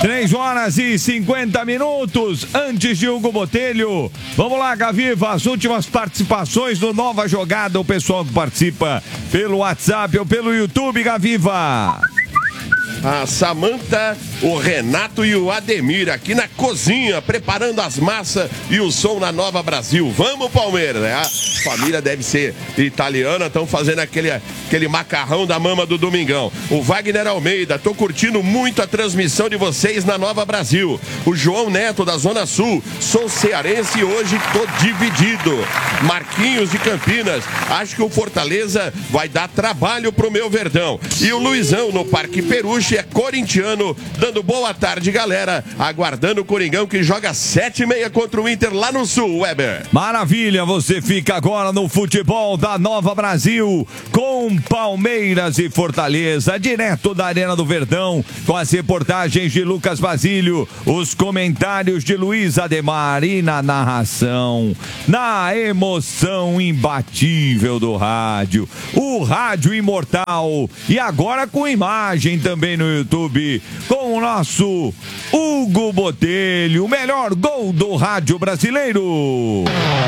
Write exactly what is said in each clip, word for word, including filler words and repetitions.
três horas e cinquenta minutos antes de Hugo Botelho. Vamos lá, Gaviva, as últimas participações do Nova Jogada, o pessoal que participa pelo WhatsApp ou pelo YouTube, Gaviva. A Samanta, o Renato e o Ademir aqui na cozinha, preparando as massas e o som na Nova Brasil. Vamos, Palmeiras, né? A família deve ser italiana, estão fazendo aquele, aquele macarrão da mama do Domingão. O Wagner Almeida, tô curtindo muito a transmissão de vocês na Nova Brasil. O João Neto, da Zona Sul, sou cearense e hoje tô dividido. Marquinhos de Campinas, acho que o Fortaleza vai dar trabalho pro meu Verdão. E o Luizão, no Parque Peruche, é corintiano, dando boa tarde, galera, aguardando o Coringão que joga sete e meia contra o Inter lá no Sul, Weber. Maravilha, você fica agora no futebol da Nova Brasil com Palmeiras e Fortaleza, direto da Arena do Verdão, com as reportagens de Lucas Basílio, os comentários de Luiz Ademar e na narração, na emoção imbatível do rádio, o rádio imortal, e agora com imagem também no YouTube, com o nosso Hugo Botelho, o melhor gol do rádio brasileiro.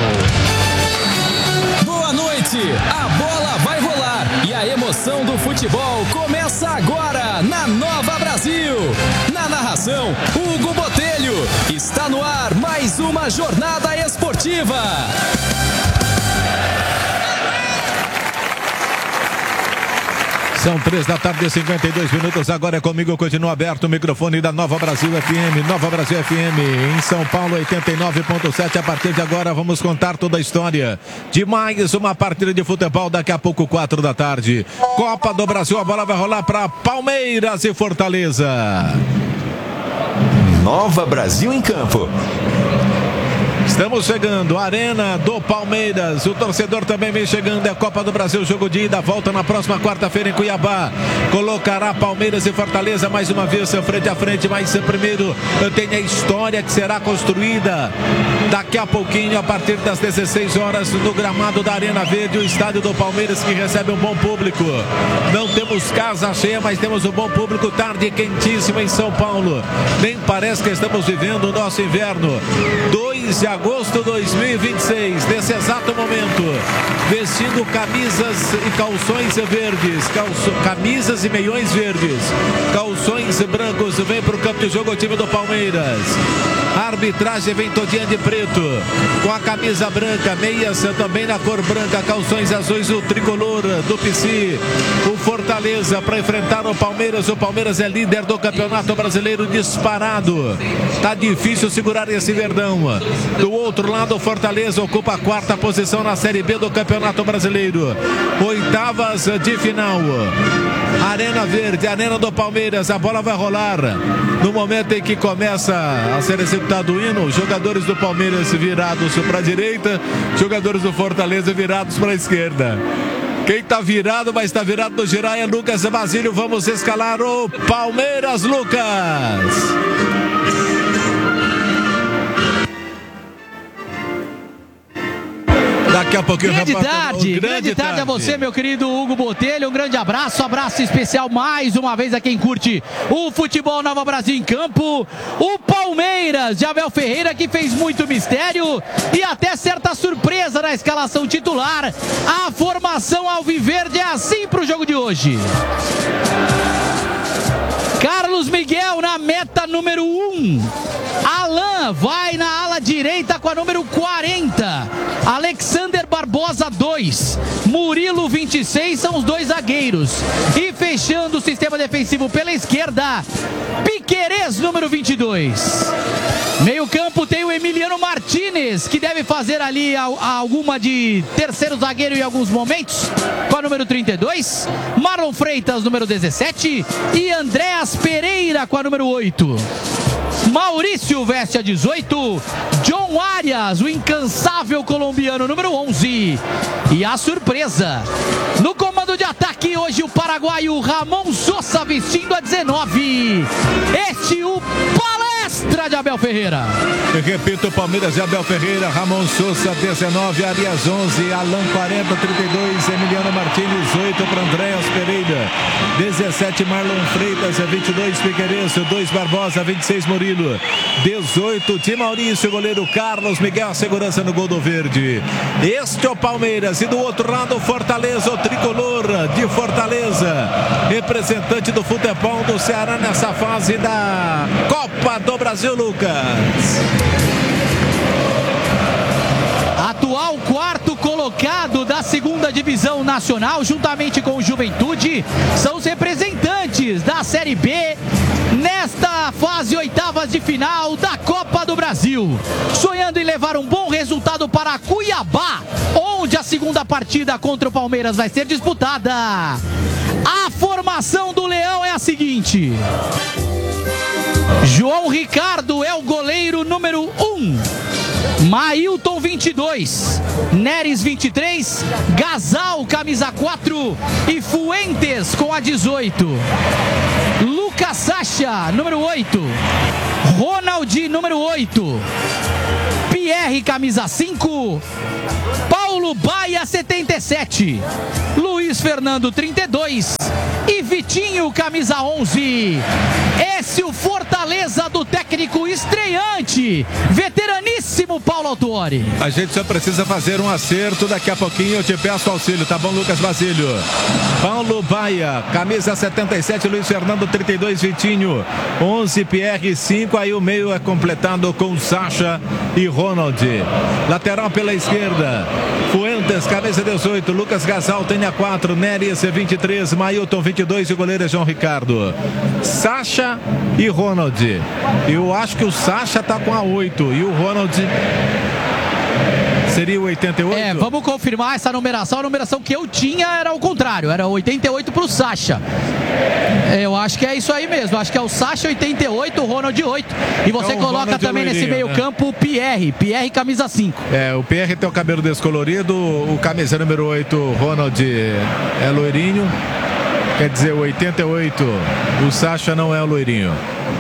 Boa noite, a bola vai rolar e a emoção do futebol começa agora na Nova Brasil. Na narração, Hugo Botelho. Está no ar mais uma jornada esportiva. São três da tarde, cinquenta e dois minutos. Agora é comigo, continua aberto o microfone da Nova Brasil F M. Nova Brasil F M em São Paulo, oitenta e nove ponto sete. A partir de agora vamos contar toda a história de mais uma partida de futebol. Daqui a pouco, quatro da tarde. Copa do Brasil, a bola vai rolar para Palmeiras e Fortaleza. Nova Brasil em campo. Estamos chegando, Arena do Palmeiras, o torcedor também vem chegando, é a Copa do Brasil, jogo de ida, volta na próxima quarta-feira em Cuiabá, colocará Palmeiras e Fortaleza mais uma vez frente a frente, mas primeiro tem a história que será construída daqui a pouquinho, a partir das dezesseis horas, no gramado da Arena Verde, o estádio do Palmeiras que recebe um bom público. Não temos casa cheia, mas temos um bom público, tarde quentíssima em São Paulo, nem parece que estamos vivendo o nosso inverno. dois de agosto de dois mil e vinte e seis, nesse exato momento, vestindo camisas e calções verdes, calço, camisas e meiões verdes, calções brancos, vem para o campo de jogo o time do Palmeiras. A arbitragem vem todinha de preto, com a camisa branca, meias também na cor branca, calções azuis, o tricolor do P C, o Fortaleza para enfrentar o Palmeiras. O Palmeiras é líder do Campeonato Brasileiro disparado, tá difícil segurar esse Verdão. Do outro lado, o Fortaleza ocupa a quarta posição na Série B do Campeonato Brasileiro, oitavas de final. Arena Verde, Arena do Palmeiras, a bola vai rolar no momento em que começa a ser executado o hino. Jogadores do Palmeiras virados para a direita, jogadores do Fortaleza virados para a esquerda. Quem tá virado, mas tá virado no geral é Lucas Basílio. Vamos escalar o Palmeiras, Lucas. Daqui a pouquinho, grande rapaz, tarde, grande, grande tarde, tarde a você, meu querido Hugo Botelho. Um grande abraço, abraço especial mais uma vez a quem curte o futebol Nova Brasil em campo. O Palmeiras de Abel Ferreira, que fez muito mistério e até certa surpresa na escalação titular. A formação alviverde é assim pro jogo de hoje. Carlos Miguel na meta número um. Alan vai na ala direita com a número quarenta. Alexander Barbosa dois. Murilo vinte e seis são os dois zagueiros. E fechando o sistema defensivo pela esquerda, Piquerez número vinte e dois. Meio campo tem o Emiliano Martínez, que deve fazer ali alguma de terceiro zagueiro em alguns momentos, com a número trinta e dois. Marlon Freitas, número dezessete. E Andréas Pereira com a número oito. Maurício veste a dezoito. John Arias, o incansável colombiano, número onze. E a surpresa, no comando de ataque hoje, o paraguaio Ramon Sosa vestindo a dezenove. Este o Palestra! Extra de Abel Ferreira. Eu repito, Palmeiras e Abel Ferreira, Ramon Sousa dezenove, Arias onze, Alan quarenta, trinta e dois, Emiliano Martins oito para Andréas Pereira, dezessete Marlon Freitas, vinte e dois Figueiredo, dois Barbosa, vinte e seis Murilo, dezoito Di Maurício, goleiro Carlos Miguel, a segurança no gol do Verde. Este é o Palmeiras e do outro lado o Fortaleza, o tricolor de Fortaleza, representante do futebol do Ceará nessa fase da Copa do Brasil, Lucas. Atual quarto colocado da segunda divisão nacional, juntamente com o Juventude, são os representantes da Série B nesta fase oitavas de final da Copa do Brasil, sonhando em levar um bom resultado para Cuiabá, onde a segunda partida contra o Palmeiras vai ser disputada. A formação do Leão é a seguinte: João Ricardo é o goleiro número um, Mailton vinte e dois, Neres vinte e três, Gasal camisa quatro e Fuentes com a dezoito. Lucas Sacha, número oito, Ronald, número oito, Pierre, camisa cinco, Paulo Baia, setenta e sete, Luiz Fernando, trinta e dois e Vitinho, camisa onze. Esse o Fortaleza do técnico estreante, veteraníssimo Paulo Autuori. A gente só precisa fazer um acerto, daqui a pouquinho eu te peço auxílio, tá bom, Lucas Basílio? Paulo Baia, camisa setenta e sete, Luiz Fernando, trinta e dois, Vitinho, onze, Pierre, cinco, aí o meio é completado com Sacha e Ronald. Lateral pela esquerda, Fuentes, camisa dezoito, Lucas Gasal, tem a quatro, Neres, vinte e três, Mailton, vinte e dois e o goleiro é João Ricardo. Sacha e Ronald. Eu acho que o Sacha tá com a oito e o Ronald seria o oitenta e oito? É, vamos confirmar essa numeração. A numeração que eu tinha era o contrário, era oitenta e oito pro Sacha. Eu acho que é isso aí mesmo. Acho que é o Sacha oitenta e oito, o Ronald oito. E você então, coloca também nesse meio campo, né? O Pierre. Pierre camisa cinco. É, o Pierre tem o cabelo descolorido. O camisa número oito, Ronald, é loirinho. Quer dizer, o oitenta e oito, o Sacha não é o loirinho.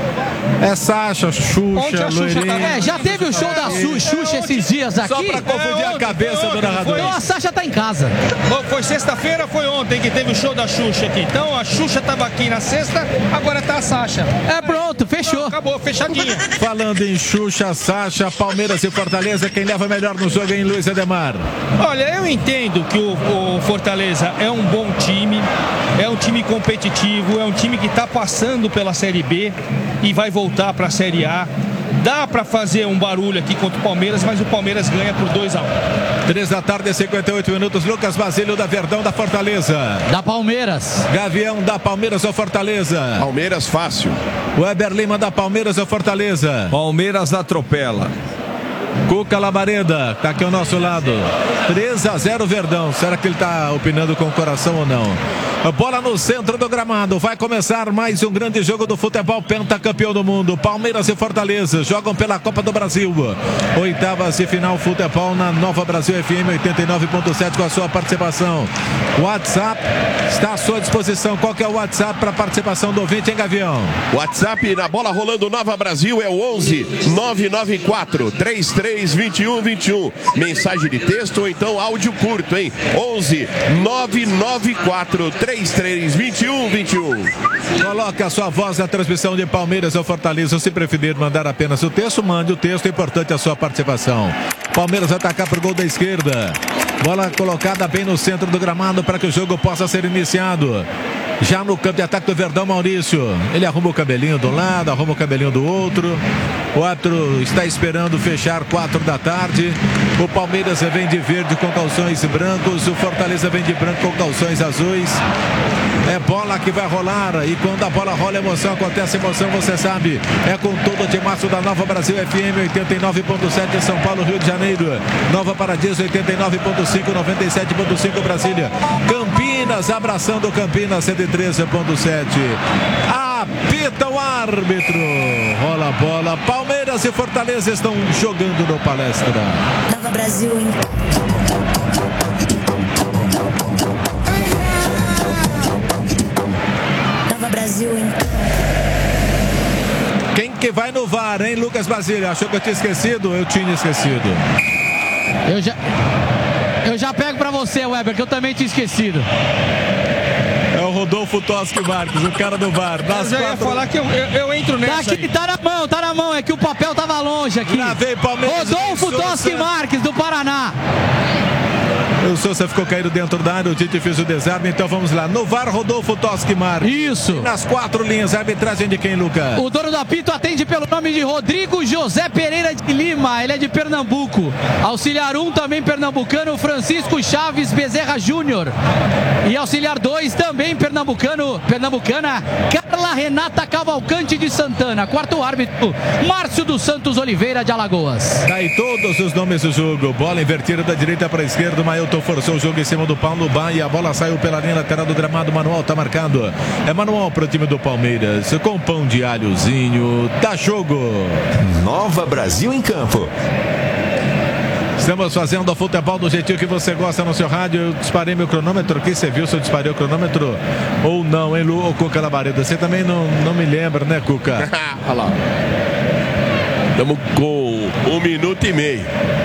É Sacha, Xuxa, loirinho. É, já teve o show da Xuxa esses dias aqui. Só pra confundir é, a cabeça do narrador. Então a Sacha tá em casa. Foi sexta-feira, foi ontem que teve o show da Xuxa aqui. Então a Xuxa tava aqui na sexta, agora tá a Sacha. É, pronto, fechou. Não, acabou, fechadinha. Falando em Xuxa, Sacha, Palmeiras e Fortaleza, quem leva melhor no jogo é em Luiz Ademar. Olha, eu entendo que o, o Fortaleza é um bom time, é um time competitivo, é um time que tá passando pela Série B e vai voltar para a Série A. Dá para fazer um barulho aqui contra o Palmeiras, mas o Palmeiras ganha por dois a um. Três da tarde, cinquenta e oito minutos. Lucas Basílio da Verdão, da Fortaleza. Da Palmeiras. Gavião da Palmeiras ou Fortaleza? Palmeiras fácil. Weber Lima da Palmeiras ou Fortaleza? Palmeiras atropela. Cuca Labareda, tá aqui ao nosso lado. três a zero Verdão. Será que ele tá opinando com o coração ou não? Bola no centro do gramado. Vai começar mais um grande jogo do futebol pentacampeão do mundo. Palmeiras e Fortaleza jogam pela Copa do Brasil. Oitavas de final futebol na Nova Brasil F M oitenta e nove ponto sete com a sua participação. WhatsApp está à sua disposição. Qual que é o WhatsApp para participação do ouvinte, hein, Gavião? WhatsApp na bola rolando Nova Brasil é o onze nove nove quatro três três dois um dois um. Mensagem de texto ou então áudio curto, hein? onze nove nove quatro três três dois um dois um. Coloque a sua voz na transmissão de Palmeiras ou Fortaleza. Se preferir mandar apenas o texto, mande o texto. É importante a sua participação. Palmeiras vai atacar para o gol da esquerda. Bola colocada bem no centro do gramado para que o jogo possa ser iniciado. Já no campo de ataque do Verdão, Maurício. Ele arruma o cabelinho de um lado, arruma o cabelinho do outro. O outro está esperando fechar quatro da tarde. O Palmeiras vem de verde com calções brancos. O Fortaleza vem de branco com calções azuis. É bola que vai rolar. E quando a bola rola, emoção acontece. Emoção, você sabe. É com todo o timaço da Nova Brasil F M oitenta e nove ponto sete São Paulo, Rio de Janeiro. Nova Paradiso oitenta e nove ponto cinco, noventa e sete ponto cinco Brasília. Campinas, abraçando Campinas cento e treze ponto sete. Apita o árbitro. Rola a bola. Palmeiras e Fortaleza estão jogando no Palestra. Nova Brasil, hein? Nova Brasil, hein? Quem que vai no V A R, hein, Lucas Basílio? Achou que eu tinha esquecido? Eu tinha esquecido. Eu já, eu já pego pra você, Weber, que eu também tinha esquecido. É o Rodolfo Toschi Marques, o cara do V A R. Eu já ia falar que eu, eu, eu entro nessa. Tá aqui, aí. tá na mão, tá na mão. É que o papel tava longe aqui. Lá vem Palmeiras. Rodolfo Toschi Marques, do Paraná. O Souza ficou caído dentro da área, o Tite fez o desarme, então vamos lá. No V A R, Rodolfo Toschi Marques. Isso. E nas quatro linhas, a arbitragem de quem, Lucas? O dono do apito atende pelo nome de Rodrigo José Pereira de Lima, ele é de Pernambuco. Auxiliar um também pernambucano, Francisco Chaves Bezerra Júnior. E auxiliar dois também pernambucano, pernambucana, Carla Renata Cavalcante de Santana. Quarto árbitro, Márcio dos Santos Oliveira de Alagoas. Tá aí todos os nomes do jogo. Bola invertida da direita para a esquerda, o Mailton forçou o jogo em cima do Paulo Baia. A bola saiu pela linha lateral do gramado. Manual tá marcado. É manual para o time do Palmeiras. Com pão de alhozinho. Dá jogo. Nova Brasil em campo. Estamos fazendo o futebol do jeitinho que você gosta no seu rádio. Eu disparei meu cronômetro aqui. Você viu se eu disparei o cronômetro ou não, hein, Lu? Ou Cuca Labareda? Você também não, não me lembra, né, Cuca? Olha lá. Estamos com um minuto e meio.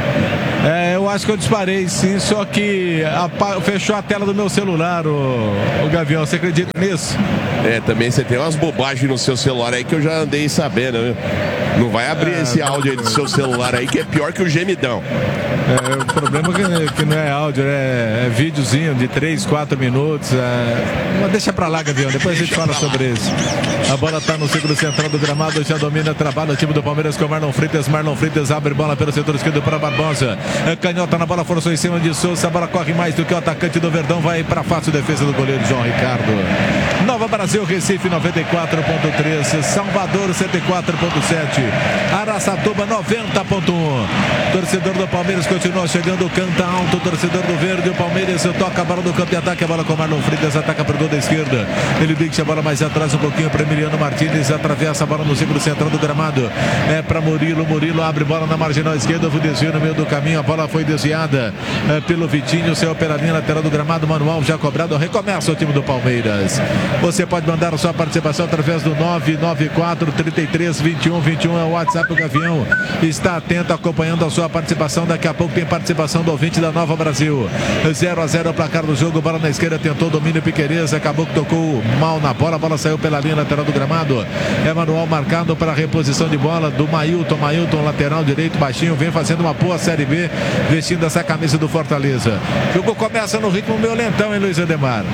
É, eu acho que eu disparei sim, só que a, fechou a tela do meu celular, o, o Gavião, você acredita nisso? É, também você tem umas bobagens no seu celular aí que eu já andei sabendo, viu? Não vai abrir é... esse áudio aí do seu celular aí que é pior que o gemidão. É, o problema é que, que não é áudio, é, é videozinho de três, quatro minutos. É... Mas deixa pra lá, Gavião, depois deixa a gente fala sobre lá. Isso. A bola tá no círculo central do gramado, já domina, trabalha o time do Palmeiras com Marlon Freitas. Marlon Freitas abre bola pelo setor esquerdo para Barbosa. É, canhota na bola, forçou em cima de Souza. A bola corre mais do que o atacante do Verdão. Vai para fácil defesa do goleiro João Ricardo. Nova Brasil, Recife noventa e quatro ponto três, Salvador cento e quatro ponto sete, Araçatuba noventa ponto um. Torcedor do Palmeiras continua chegando, canta alto. Torcedor do Verde, o Palmeiras toca a bola do campo de ataque. A bola com Marlon Freitas, ataca para o gol da esquerda. Ele deixa a bola mais atrás um pouquinho para Emiliano Martins. Atravessa a bola no círculo central do gramado. É para Murilo. Murilo abre bola na marginal esquerda. O desvio no meio do caminho. A bola foi desviada é, pelo Vitinho. Saiu pela linha lateral do gramado. Manual já cobrado. Recomeça o time do Palmeiras. Você pode mandar a sua participação através do nove nove quatro, três três, vinte e um, vinte e um. É o WhatsApp do Gavião. Está atento, acompanhando a sua participação. Daqui a pouco tem participação do ouvinte da Nova Brasil. zero a zero o placar do jogo. Bola na esquerda, tentou domínio Piquerez. Acabou que tocou mal na bola. A bola saiu pela linha lateral do gramado. É Manual marcado para a reposição de bola do Mailton. Mailton, lateral direito, baixinho. Vem fazendo uma boa Série B, vestindo essa camisa do Fortaleza. O jogo começa no ritmo meio lentão, hein, Luiz Ademar?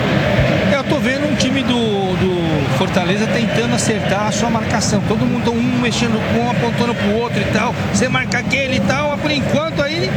Eu tô vendo um time do, do Fortaleza tentando acertar a sua marcação. Todo mundo um mexendo com um, apontando pro outro e tal. Você marca aquele e tal. Mas por enquanto aí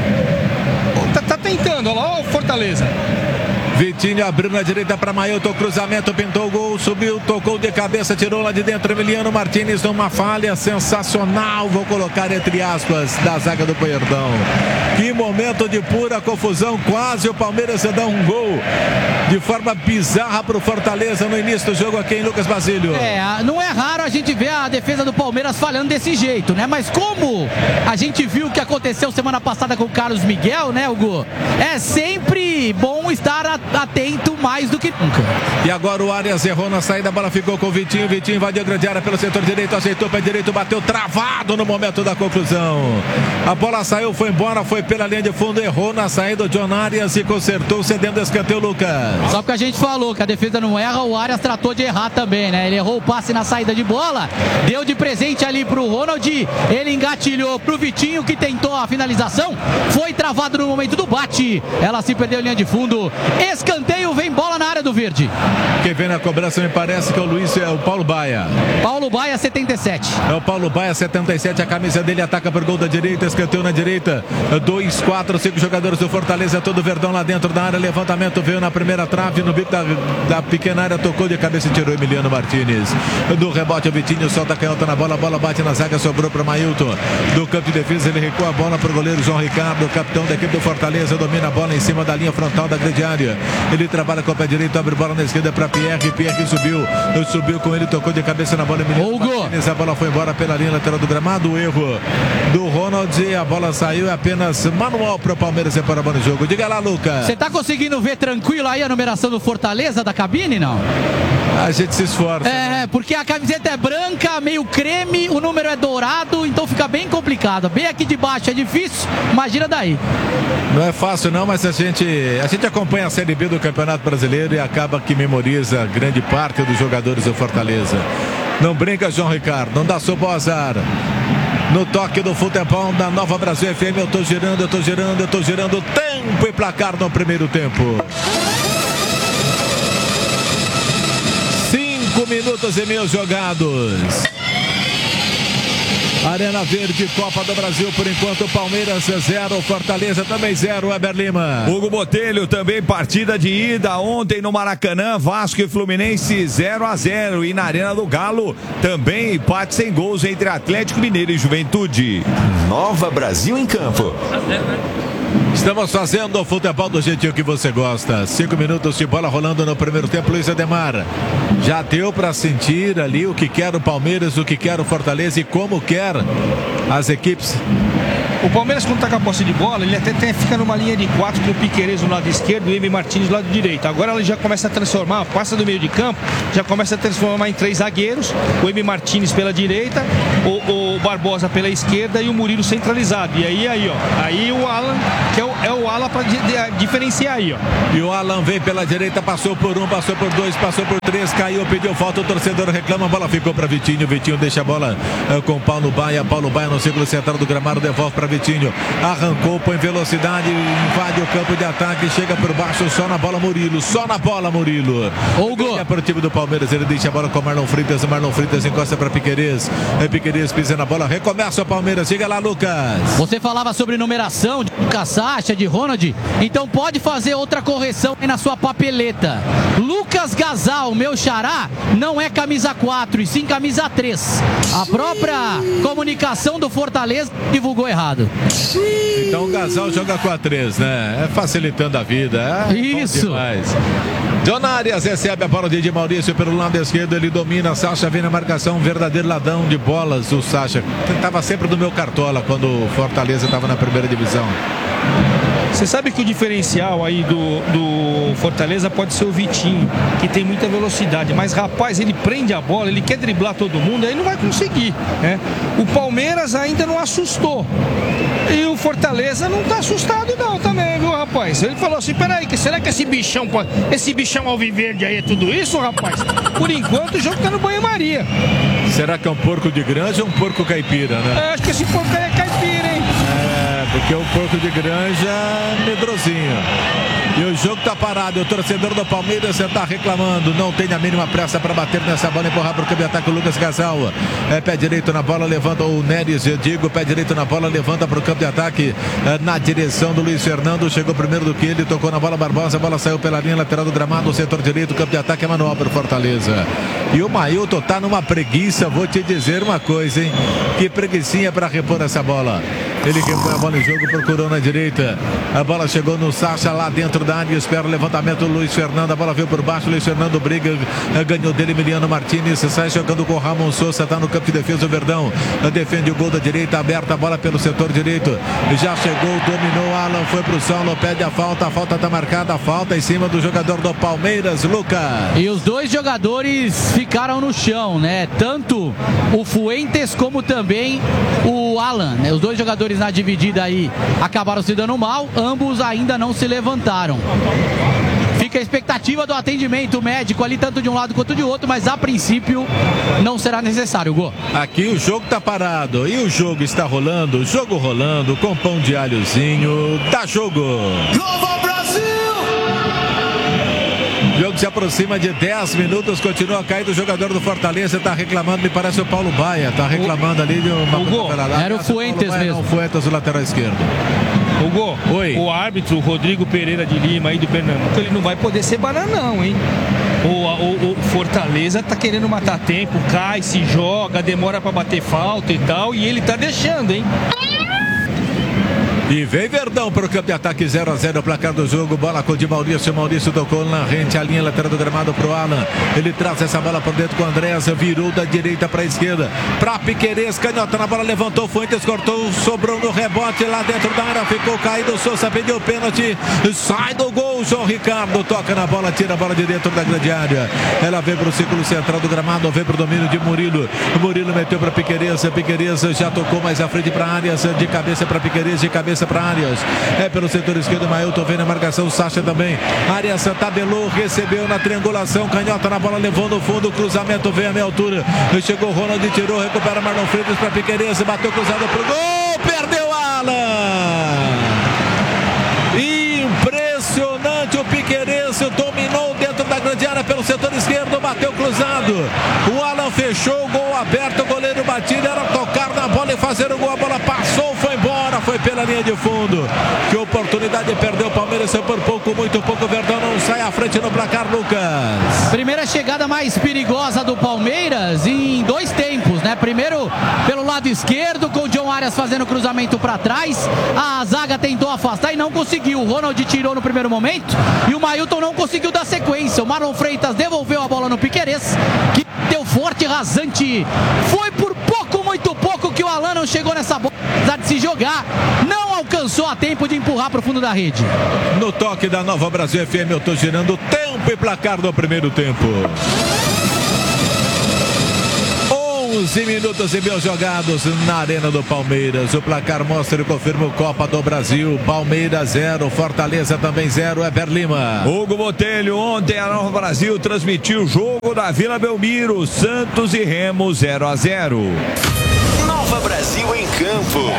tá, tá tentando. Olha lá o Fortaleza. Vitinho abriu na direita para Mailton, cruzamento, pintou o gol, subiu, tocou de cabeça, tirou lá de dentro. Emiliano Martins numa falha sensacional, vou colocar entre aspas, da zaga do Perdão. Que momento de pura confusão, quase o Palmeiras dá um gol de forma bizarra para o Fortaleza no início do jogo aqui em Lucas Basílio. É, não é raro a gente ver a defesa do Palmeiras falhando desse jeito, né? Mas como a gente viu o que aconteceu semana passada com o Carlos Miguel, né, Hugo? É sempre bom estar atento mais do que nunca. E agora o Arias errou na saída, a bola ficou com o Vitinho. Vitinho invadiu a grande área pelo setor direito, aceitou pé direito, bateu travado no momento da conclusão. A bola saiu, foi embora, foi pela linha de fundo, errou na saída o John Arias e consertou, cedendo escanteio, Lucas. Só porque a gente falou que a defesa não erra, o Arias tratou de errar também, né? Ele errou o passe na saída de bola, deu de presente ali pro Ronald, ele engatilhou pro Vitinho, que tentou a finalização, foi travado no momento do bate, ela se perdeu em linha de fundo. Escanteio, vem bola na área do Verde. Quem vem na cobrança me parece que é o Luiz, é o Paulo Baia. Paulo Baia, setenta e sete. É o Paulo Baia, setenta e sete, a camisa dele ataca por gol da direita, escanteio na direita. dois, quatro, cinco jogadores do Fortaleza, todo Verdão lá dentro da área, levantamento veio na primeira trave, no bico da, da pequena área, tocou de cabeça e tirou Emiliano Martins. Do rebote o Vitinho solta a canhota na bola, a bola bate na zaga, sobrou para Mailton. Do campo de defesa ele recua a bola para o goleiro João Ricardo, capitão da equipe do Fortaleza, domina a bola em cima da linha frontal da grande área. Ele trabalha com o pé direito, abre bola na esquerda para Pierre, Pierre subiu, subiu com ele, tocou de cabeça na bola, Emiliano Martins, a bola foi embora pela linha lateral do gramado, o erro do Ronald, a bola saiu, é apenas manual para o Palmeiras e para o no jogo. Diga lá, Lucas. Você tá conseguindo ver tranquilo aí a numeração do Fortaleza da cabine, não? A gente se esforça. É, né? Porque a camiseta é branca, meio creme, o número é dourado, então fica bem complicado. Bem aqui de baixo é difícil, imagina daí. Não é fácil não, mas a gente, a gente acompanha a Série B do Campeonato Brasileiro e acaba que memoriza grande parte dos jogadores do Fortaleza. Não brinca, João Ricardo, não dá sob o azar. No toque do futebol da Nova Brasil F M, eu tô girando, eu tô girando, eu tô girando. Tempo e placar no primeiro tempo. Cinco minutos e meio jogados. Arena Verde, Copa do Brasil, por enquanto Palmeiras zero, Fortaleza também zero, Weber Lima. Hugo Botelho, também partida de ida ontem no Maracanã, Vasco e Fluminense zero a zero, e na Arena do Galo também empate sem gols entre Atlético Mineiro e Juventude. Nova Brasil em campo. Estamos fazendo o futebol do jeitinho que você gosta. Cinco minutos de bola rolando no primeiro tempo. Luiz Ademar, já deu para sentir ali o que quer o Palmeiras, o que quer o Fortaleza e como quer as equipes? O Palmeiras, quando tá com a posse de bola, ele até tem, fica numa linha de quatro com o Piquerez no lado esquerdo e o Emi Martins no lado direito. Agora ele já começa a transformar, passa do meio de campo, já começa a transformar em três zagueiros, o Emi Martins pela direita, o, o Barbosa pela esquerda e o Murilo centralizado. E aí, aí, ó, aí o Alan, que é o, é o ala para diferenciar aí, ó. E o Alan vem pela direita, passou por um, passou por dois, passou por três, caiu, pediu falta, o torcedor reclama, a bola ficou para Vitinho, Vitinho deixa a bola uh, com Paulo Baia, Paulo Baia no círculo central do gramado, devolve para Vitinho, arrancou, põe velocidade, invade o campo de ataque, chega por baixo, só na bola Murilo, só na bola Murilo. Hugo. É para o time do Palmeiras, ele deixa a bola com Marlon Freitas, o Marlon Freitas encosta para Piquerez, é Piquerez pisa na bola, recomeça o Palmeiras, chega lá Lucas. Você falava sobre numeração de Lucas Sacha, de Ronald, então pode fazer outra correção aí na sua papeleta. Lucas Gazal, meu xará, não é camisa quatro e sim camisa três. A própria comunicação do Fortaleza divulgou errado. Então o Gazal joga com a três, né? É facilitando a vida. É isso. John Arias recebe a bola de Di Maurício pelo lado esquerdo, ele domina, Sacha vem na marcação, um verdadeiro ladrão de bolas, o Sacha. Estava sempre do meu cartola quando o Fortaleza estava na primeira divisão. Você sabe que o diferencial aí do, do Fortaleza pode ser o Vitinho, que tem muita velocidade, mas rapaz, ele prende a bola, ele quer driblar todo mundo, aí não vai conseguir, né? O Palmeiras ainda não assustou e o Fortaleza não tá assustado não também, viu, rapaz? Ele falou assim, peraí, que será que esse bichão pode... esse bichão alviverde aí é tudo isso, rapaz? Por enquanto o jogo tá no banho-maria. Será que é um porco de granja ou um porco caipira, né? É, acho que esse porco aí é caipira, hein? É, porque o porco de granja é medrosinho. E o jogo tá parado, o torcedor do Palmeiras está reclamando, não tem a mínima pressa para bater nessa bola, empurrar para o campo de ataque o Lucas Gazal. É, pé direito na bola, levanta o Neres, eu digo, pé direito na bola, levanta para o campo de ataque, é, na direção do Luiz Fernando, chegou primeiro do que ele, tocou na bola Barbosa, a bola saiu pela linha lateral do gramado, setor direito, campo de ataque é manual para o Fortaleza. E o Mailton tá numa preguiça, vou te dizer uma coisa, hein, que preguicinha para repor essa bola. Ele repõe a bola em jogo, procurou na direita. A bola chegou no Sacha lá dentro da área. Espera o levantamento do Luiz Fernando. A bola veio por baixo. Luiz Fernando briga. Ganhou dele Emiliano Martins. Sai jogando com o Ramon Souza. Está no campo de defesa o Verdão. Defende o gol da direita. Aberta a bola pelo setor direito. Já chegou, dominou. Alan foi pro solo. Pede a falta. A falta está marcada. A falta em cima do jogador do Palmeiras, Lucas. E os dois jogadores ficaram no chão, né? Tanto o Fuentes como também o Alan, né? Os dois jogadores na dividida aí acabaram se dando mal, ambos ainda não se levantaram. Fica a expectativa do atendimento médico ali, tanto de um lado quanto de outro, mas a princípio não será necessário, Gô. Aqui o jogo tá parado e o jogo está rolando, jogo rolando com pão de alhozinho, dá jogo. Nova Brasil! O jogo se aproxima de dez minutos, continua caindo o jogador do Fortaleza, está reclamando, me parece o Paulo Baia, está reclamando o, ali de uma... Hugo, era o Fuentes mesmo. Não, o Fuentes, o lateral esquerdo. Hugo, Oi. O árbitro, o Rodrigo Pereira de Lima aí do Pernambuco, ele não vai poder ser bananão, hein? O, o, o Fortaleza tá querendo matar tempo, cai, se joga, demora para bater falta e tal, e ele tá deixando, hein? E vem Verdão para o campo de ataque, zero a zero o placar do jogo. Bola com o de Maurício. Maurício tocou na rente, a linha lateral do gramado pro Alan. Ele traz essa bola por dentro com o Andréas. Virou da direita para a esquerda. Para Piquerez, canhota na bola, levantou, Fuentes cortou, sobrou no rebote lá dentro da área. Ficou caído. Souza pediu pênalti. Sai do gol. João Ricardo toca na bola, tira a bola de dentro da grande área. Ela vem para o círculo central do gramado. Vem para o domínio de Murilo. Murilo meteu para Piquerez. Piquerez já tocou mais à frente para Arias. De cabeça para Piquerez, de cabeça para Arias. É pelo setor esquerdo, Mailton vem na marcação, Sacha também. Arias tabelou, recebeu na triangulação, canhota na bola, levou no fundo, o cruzamento veio a meia altura. Chegou Ronald, tirou, recupera Marlon Freitas para Piquerez, bateu cruzado pro gol, perdeu Alan. Impressionante, o Piquerez dominou dentro da grande área pelo setor esquerdo, bateu cruzado. O Alan fechou, gol aberto, o goleiro batido, era tocar na bola e fazer o gol, a bola passou, foi embora, foi pela linha de fundo. Que oportunidade, perdeu o Palmeiras, por pouco, muito pouco, Verdão não sai à frente no placar, Lucas. Primeira chegada mais perigosa do Palmeiras em dois tempos, né? Primeiro pelo lado esquerdo, com o John Arias fazendo cruzamento para trás, a zaga tentou afastar e não conseguiu. O Ronald tirou no primeiro momento e o Mailton não conseguiu dar sequência. O Marlon Freitas devolveu a bola no Piquerez, que deu forte, rasante. Foi por pouco, muito pouco, que o Alan não chegou nessa bola, apesar de se jogar, não alcançou a tempo de empurrar para o fundo da rede. No toque da Nova Brasil F M, eu tô girando tempo e placar do primeiro tempo. onze minutos e mil jogados na Arena do Palmeiras. O placar mostra e confirma o Copa do Brasil. Palmeiras zero, Fortaleza também zero. Eber Lima. Hugo Botelho, ontem a Nova Brasil transmitiu o jogo da Vila Belmiro. Santos e Remo zero a zero. Nova Brasil em campo.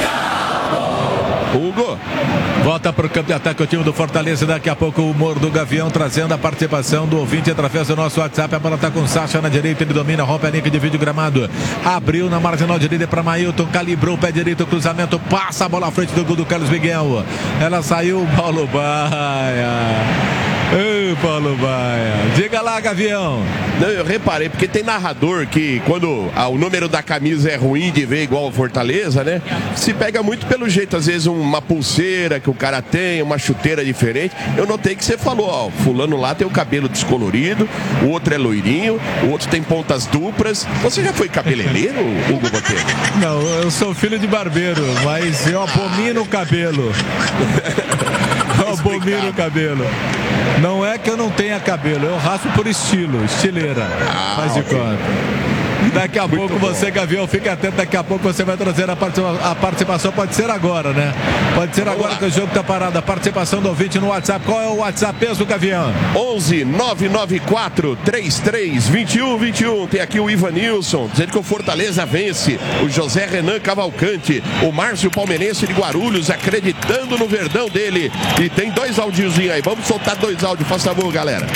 Hugo. Volta para o campo de ataque o time do Fortaleza. Daqui a pouco o humor do Gavião, trazendo a participação do ouvinte através do nosso WhatsApp. A bola está com o Sacha na direita, ele domina, rompe a linha de vídeo gramado. Abriu na marginal direita para Mailton, calibrou o pé direito, o cruzamento, passa a bola à frente do gol do Carlos Miguel. Ela saiu, Paulo Baia. Ei, Paulo Baia. Diga lá, Gavião. Não, eu reparei, porque tem narrador que quando ah, o número da camisa é ruim de ver igual o Fortaleza, né? Se pega muito pelo jeito, às vezes uma pulseira que o cara tem, uma chuteira diferente. Eu notei que você falou, ó, fulano lá tem o cabelo descolorido, o outro é loirinho, o outro tem pontas duplas. Você já foi cabeleireiro, Hugo Botelho? Não, eu sou filho de barbeiro, mas eu abomino o cabelo. Eu abomino o cabelo. Não é que eu não tenha cabelo, eu raspo por estilo, estileira. Ah, faz de okay. conta. Daqui a Muito pouco bom. Você, Gavião, fica atento, daqui a pouco você vai trazer a participação, a participação pode ser agora, né? Pode ser Vamos agora lá. Que o jogo tá parado, a participação do ouvinte no WhatsApp. Qual é o WhatsApp mesmo, Gavião? onze nove nove quatro três três dois um dois um. Tem aqui o Ivanilson, dizendo que o Fortaleza vence. O José Renan Cavalcante, o Márcio Palmeirense de Guarulhos, acreditando no Verdão dele. E tem dois áudiozinhos aí, vamos soltar dois áudios, faz favor, galera.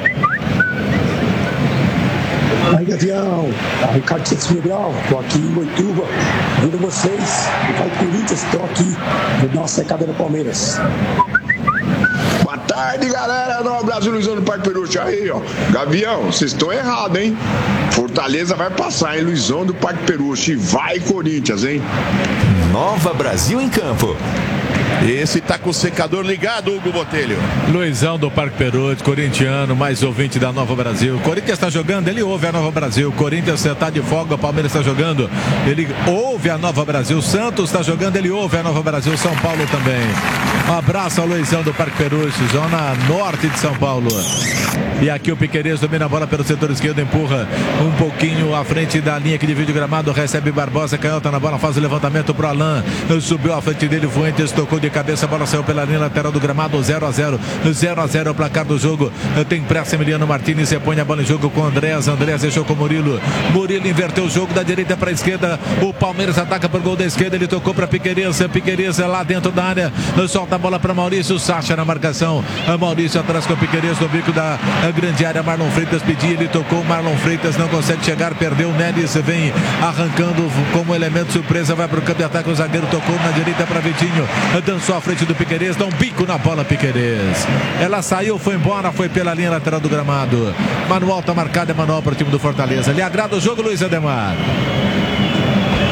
Aí, Gavião, a Ricardo Santos Miguel, tô aqui em Boituva, vendo vocês, o Pai Corinthians, tô aqui, vou dar uma secada no Palmeiras. Boa tarde, galera, Nova Brasil, Luizão do Parque Peruche, aí, ó, Gavião, vocês estão errados, hein? Fortaleza vai passar, hein, Luizão do Parque Peruche, vai Corinthians, hein? Nova Brasil em campo. Esse tá com o secador ligado, Hugo Botelho. Luizão do Parque Peruche, corintiano, mais ouvinte da Nova Brasil. Corinthians está jogando, ele ouve a Nova Brasil. Corinthians está de folga, o Palmeiras está jogando, ele ouve a Nova Brasil. Santos está jogando, ele ouve a Nova Brasil. São Paulo também. Um abraço ao Luizão do Parque Peruche, zona norte de São Paulo. E aqui o Piquerez domina a bola pelo setor esquerdo, empurra um pouquinho à frente da linha que divide o gramado, recebe Barbosa, canhota na bola, faz o levantamento pro Alan, subiu à frente dele, Fuentes, tocou de cabeça, a bola saiu pela linha lateral do gramado, zero a zero, zero a zero o placar do jogo. Tem pressa Emiliano Martins, você põe a bola em jogo com o Andréas, Andréas deixou com o Murilo, Murilo inverteu o jogo da direita para a esquerda, o Palmeiras ataca por gol da esquerda, ele tocou para Piquerez, Piquerez lá dentro da área, solta a bola para Maurício, Sacha na marcação, Maurício atrás com o Piquerez no bico da grande área, Marlon Freitas pediu, ele tocou, Marlon Freitas não consegue chegar, perdeu, Neres vem arrancando como elemento surpresa, vai para o campo de ataque, o zagueiro tocou na direita para Vitinho, dançou à frente do Piquerez, dá um bico na bola Piquerez, ela saiu, foi embora, foi pela linha lateral do gramado, manual tá marcado, é manual para o time do Fortaleza. Lhe agrada o jogo, Luiz Ademar?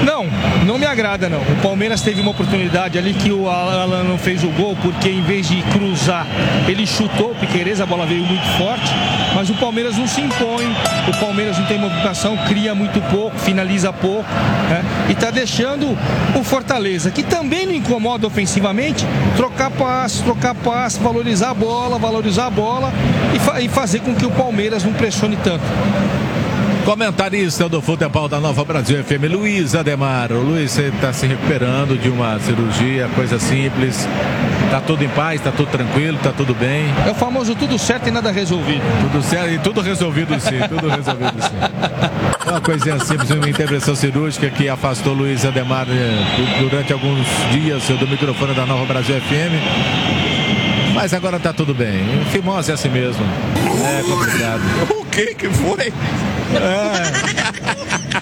Não, não me agrada não. O Palmeiras teve uma oportunidade ali que o Alan não fez o gol, porque em vez de cruzar, ele chutou o Piquerez, a bola veio muito forte, mas o Palmeiras não se impõe, o Palmeiras não tem movimentação, cria muito pouco, finaliza pouco, né? E está deixando o Fortaleza, que também não incomoda ofensivamente, trocar passe, trocar passe, valorizar a bola, valorizar a bola e, fa e fazer com que o Palmeiras não pressione tanto. Comentarista do Futebol da Nova Brasil F M, Luiz Ademar. O Luiz está se recuperando de uma cirurgia, coisa simples. Tá tudo em paz, tá tudo tranquilo, tá tudo bem. É o famoso tudo certo e nada resolvido. Tudo certo e tudo resolvido sim, tudo resolvido sim. Uma coisinha simples, uma intervenção cirúrgica que afastou o Luiz Ademar durante alguns dias do microfone da Nova Brasil F M. Mas agora tá tudo bem. Fimose é assim mesmo. É complicado. O que que foi? É.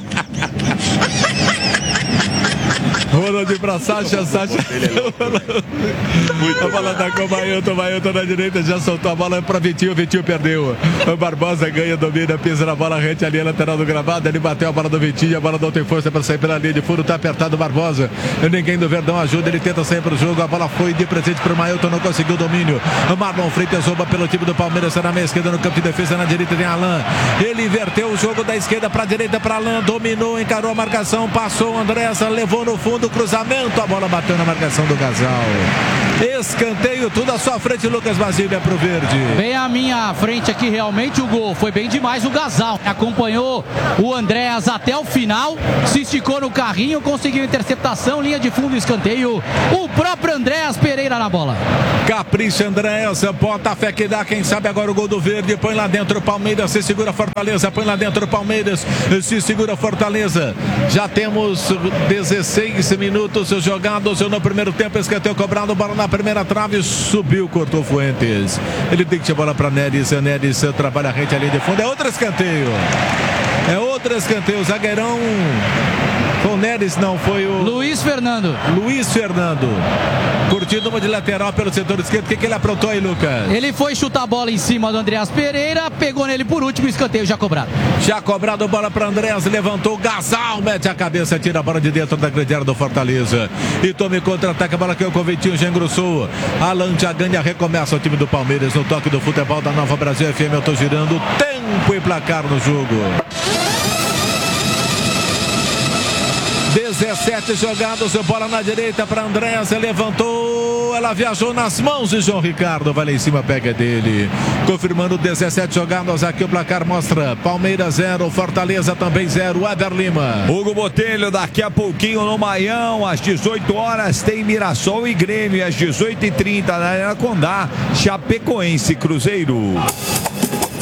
Ronald pra Sacha, Sacha. Muito a bola tá com o Mailton, Mailton na direita, já soltou a bola pra Vitinho, Vitinho perdeu. O Barbosa ganha, domina, pisa na bola, rente ali, lateral do gramado, ele bateu a bola do Vitinho, a bola não tem força pra sair pela linha de fundo, tá apertado o Barbosa. Ninguém do Verdão ajuda, ele tenta sair pro jogo, a bola foi de presente pro Mailton, não conseguiu o domínio. O Marlon Freitas rouba pelo time do Palmeiras, na meia esquerda, no campo de defesa, na direita tem Alan. Ele inverteu o jogo da esquerda pra direita pra Alan, dominou, encarou a marcação, passou o Andressa, levou no fundo, cruzamento, a bola bateu na marcação do Gasal. Escanteio, tudo à sua frente, Lucas Basílio, é pro Verde. Bem à minha frente aqui, realmente o gol foi bem demais. O Gasal acompanhou o Andréas até o final, se esticou no carrinho, conseguiu interceptação, linha de fundo, escanteio. O próprio Andréas Pereira na bola. Capricha, Andréas, bota a fé que dá, quem sabe agora o gol do Verde, põe lá dentro o Palmeiras, se segura Fortaleza, põe lá dentro o Palmeiras, se segura Fortaleza. Já temos dezesseis minutos jogados no primeiro tempo, escanteio cobrado, bola na primeira trave, subiu, cortou Fuentes. Ele tem que tirar a bola para Neres, Neres trabalha a rede ali de fundo, é outro escanteio. É outro escanteio, zagueirão. Foi o Neres, não, foi o... Luiz Fernando. Luiz Fernando. Curtindo uma de lateral pelo setor esquerdo. O que, que ele aprontou aí, Lucas? Ele foi chutar a bola em cima do Andréas Pereira, pegou nele por último, escanteio já cobrado. Já cobrado, bola para Andréas, levantou, Gasal, mete a cabeça, tira a bola de dentro da grande área do Fortaleza. E tome contra-ataque, a bola que é o Conventinho, já engrossou. Alan já ganha, recomeça o time do Palmeiras no toque do futebol da Nova Brasil F M. Eu tô girando, tempo e placar no jogo. dezessete jogados, bola na direita para Andréas, levantou, ela viajou nas mãos de João Ricardo, vai lá em cima, pega dele, confirmando dezessete jogados, aqui o placar mostra Palmeiras zero, Fortaleza também zero, Weber Lima. Hugo Botelho, daqui a pouquinho no Maião, às dezoito horas tem Mirassol e Grêmio, às dezoito e trinta na Arena Condá, Chapecoense Cruzeiro.